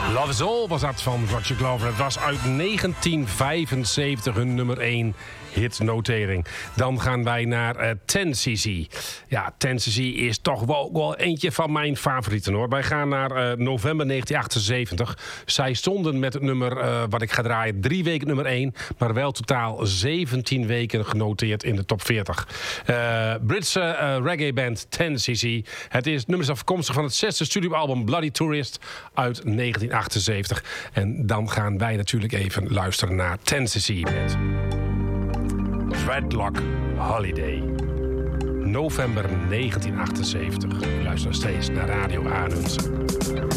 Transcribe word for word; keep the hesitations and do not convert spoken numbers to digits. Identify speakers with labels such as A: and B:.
A: Love Is All was dat van Roger Glover. Het was uit negentien vijfenzeventig hun nummer één hitnotering. Dan gaan wij naar uh, ten C C. Ja, ten C C is toch wel, wel eentje van mijn favorieten, hoor. Wij gaan naar uh, november negentien achtenzeventig. Zij stonden met het nummer, uh, wat ik ga draaien, drie weken nummer één. Maar wel totaal zeventien weken genoteerd in de top veertig. Uh, Britse uh, reggae-band ten C C. Het is nummers afkomstig van het zesde studioalbum Bloody Tourist uit negentien achtenzeventig. En dan gaan wij natuurlijk even luisteren naar ten C C met Dreadlock Holiday. November negentien achtenzeventig. U luistert nog steeds naar Radio Arnhem.